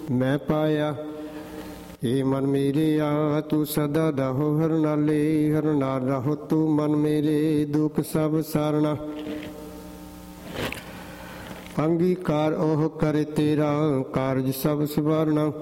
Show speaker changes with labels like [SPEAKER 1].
[SPEAKER 1] ਮੈਂ ਪਾਇਆ। ਏ ਮਨ ਮੇਰਿਆ ਤੂੰ ਸਦਾ ਰਹੋ ਹਰ ਨਾਲੇ, ਹਰ ਨਾਲ ਰਹੋ ਤੂੰ ਮਨ ਮੇਰੇ, ਦੁੱਖ ਸਭ ਸਾਰਣਾ। ਅੰਗੀਕਾਰ ਉਹ ਕਰੇ ਤੇਰਾ, ਕਾਰਜ ਸਭ ਸਵਾਰਣਾ।